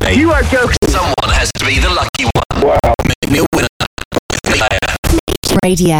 Hey. You are joking. Someone has to be the lucky one. Wow. Make me a winner. Radio.